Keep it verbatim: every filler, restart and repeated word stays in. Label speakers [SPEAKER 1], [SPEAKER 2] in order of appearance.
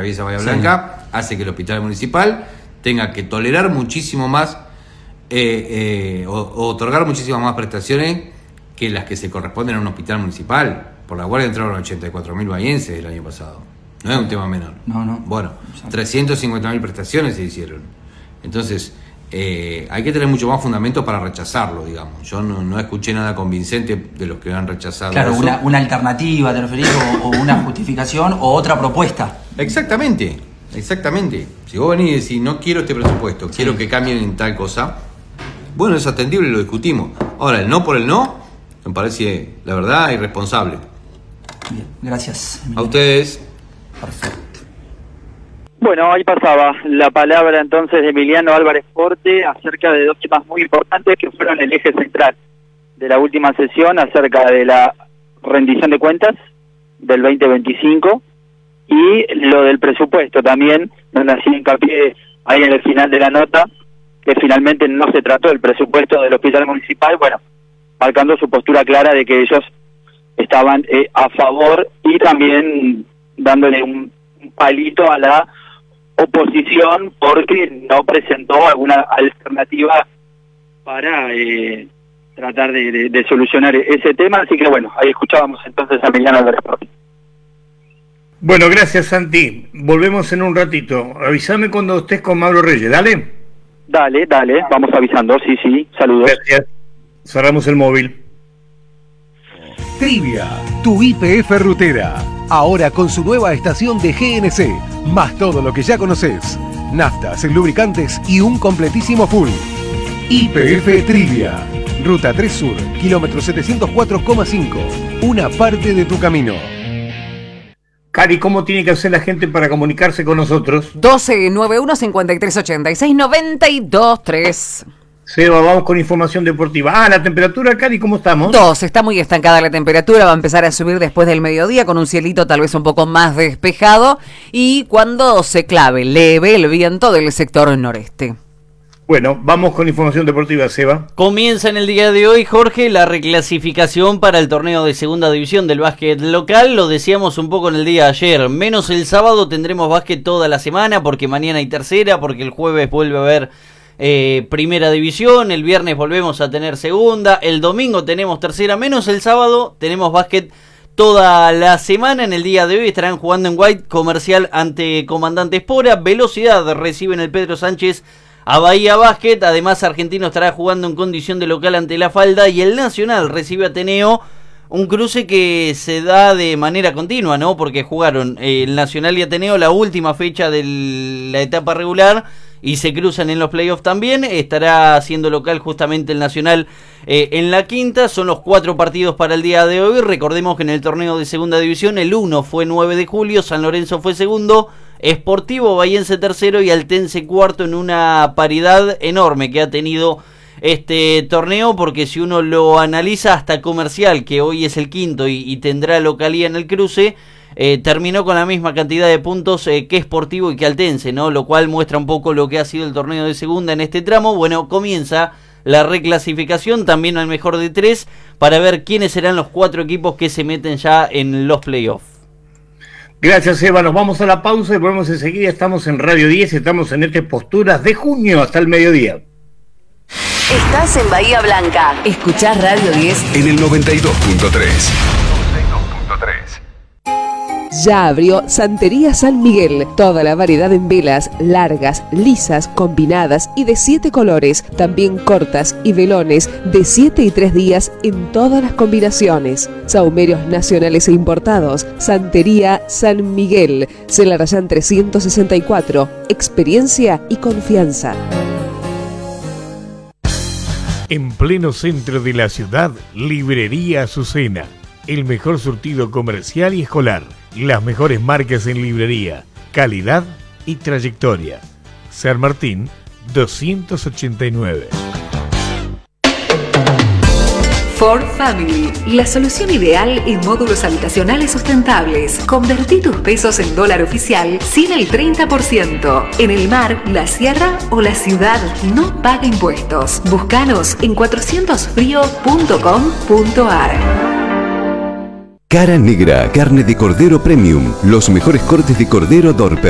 [SPEAKER 1] atraviesa Bahía Blanca, sí. hace que el hospital municipal tenga que tolerar muchísimo más eh, eh, o, o otorgar muchísimas más prestaciones que las que se corresponden a un hospital municipal. Por la Guardia entraron ochenta y cuatro mil bahienses el año pasado. No es un tema menor.
[SPEAKER 2] No, no.
[SPEAKER 1] Bueno, trescientas cincuenta mil prestaciones se hicieron. Entonces, eh, hay que tener mucho más fundamento para rechazarlo, digamos. Yo no, no escuché nada convincente de los que han rechazado
[SPEAKER 2] claro,
[SPEAKER 1] eso.
[SPEAKER 2] Una, una alternativa, te referís, o, o una justificación o otra propuesta.
[SPEAKER 1] Exactamente, exactamente. Si vos venís y decís, no quiero este presupuesto, sí. quiero que cambien en tal cosa, bueno, es atendible y lo discutimos. Ahora, el no por el no, me parece, la verdad, irresponsable.
[SPEAKER 2] Bien, gracias. Emiliano.
[SPEAKER 1] A ustedes.
[SPEAKER 2] Perfecto.
[SPEAKER 3] Bueno, ahí pasaba la palabra entonces de Emiliano Álvarez Porte acerca de dos temas muy importantes que fueron el eje central de la última sesión, acerca de la rendición de cuentas del veinte veinticinco y lo del presupuesto también, donde hacía hincapié ahí en el final de la nota que finalmente no se trató del presupuesto del hospital municipal, bueno, marcando su postura clara de que ellos estaban eh, a favor y también dándole un, un palito a la oposición porque no presentó alguna alternativa para eh, tratar de, de, de solucionar ese tema, así que bueno, ahí escuchábamos entonces a Emiliano Álvarez Porte.
[SPEAKER 4] Bueno, gracias Santi, volvemos en un ratito, avísame cuando estés con Mauro Reyes, dale.
[SPEAKER 3] Dale, dale, vamos avisando, sí, sí, saludos.
[SPEAKER 4] Gracias, cerramos el móvil.
[SPEAKER 5] Trivia, tu Y P F rutera. Ahora con su nueva estación de G N C, más todo lo que ya conoces. Naftas, lubricantes y un completísimo full. Y P F Trivia. Ruta tres Sur, kilómetro setecientos cuatro coma cinco. Una parte de tu camino.
[SPEAKER 4] Cari, ¿cómo tiene que hacer la gente para comunicarse con nosotros?
[SPEAKER 6] doce noventa y uno cincuenta y tres ochenta y seis noventa y dos tres.
[SPEAKER 4] Seba, vamos con información deportiva. Ah, la temperatura, Cari, ¿cómo estamos?
[SPEAKER 6] Dos, está muy estancada la temperatura, va a empezar a subir después del mediodía con un cielito tal vez un poco más despejado y cuando se clave leve el viento del sector noreste.
[SPEAKER 4] Bueno, vamos con información deportiva, Seba.
[SPEAKER 7] Comienza en el día de hoy, Jorge, la reclasificación para el torneo de segunda división del básquet local. Lo decíamos un poco en el día de ayer, menos el sábado tendremos básquet toda la semana porque mañana hay tercera, porque el jueves vuelve a haber Eh, primera división, el viernes volvemos a tener segunda, el domingo tenemos tercera, menos el sábado tenemos básquet toda la semana. En el día de hoy estarán jugando en White Comercial ante Comandante Espora, Velocidad reciben el Pedro Sánchez a Bahía Básquet, además Argentino estará jugando en condición de local ante La Falda y el Nacional recibe a Ateneo, un cruce que se da de manera continua, ¿no? Porque jugaron eh, el Nacional y Ateneo la última fecha de la etapa regular y se cruzan en los playoffs también. Estará siendo local justamente el Nacional eh, en la quinta. Son los cuatro partidos para el día de hoy. Recordemos que en el torneo de segunda división el uno fue nueve de julio, San Lorenzo fue segundo, Sportivo Bahiense tercero y Altense cuarto, en una paridad enorme que ha tenido este torneo, porque si uno lo analiza, hasta Comercial, que hoy es el quinto y, y tendrá localía en el cruce, Eh, terminó con la misma cantidad de puntos eh, que Sportivo y que Altense, ¿no? Lo cual muestra un poco lo que ha sido el torneo de segunda en este tramo. Bueno, comienza la reclasificación también al mejor de tres para ver quiénes serán los cuatro equipos que se meten ya en los playoffs.
[SPEAKER 4] Gracias, Eva. Nos vamos a la pausa y volvemos enseguida. Estamos en Radio diez, estamos en este Posturas de junio hasta el mediodía.
[SPEAKER 8] Estás en Bahía Blanca. Escuchás Radio diez
[SPEAKER 5] en el noventa y dos punto tres.
[SPEAKER 8] noventa y dos punto tres.
[SPEAKER 9] Ya abrió Santería San Miguel. Toda la variedad en velas, largas, lisas, combinadas y de siete colores. También cortas y velones de siete y tres días en todas las combinaciones. Sahumerios nacionales e importados. Santería San Miguel. Celarayán trescientos sesenta y cuatro. Experiencia y confianza.
[SPEAKER 10] En pleno centro de la ciudad, Librería Azucena. El mejor surtido comercial y escolar. Las mejores marcas en librería, calidad y trayectoria. San Martín doscientos ochenta y nueve.
[SPEAKER 11] Ford Family, la solución ideal en módulos habitacionales sustentables. Convertí tus pesos en dólar oficial sin el treinta por ciento. En el mar, la sierra o la ciudad, no paga impuestos. Búscanos en cuatrocientos frío punto com punto ar.
[SPEAKER 12] Cara Negra, carne de cordero premium, los mejores cortes de cordero Dorper.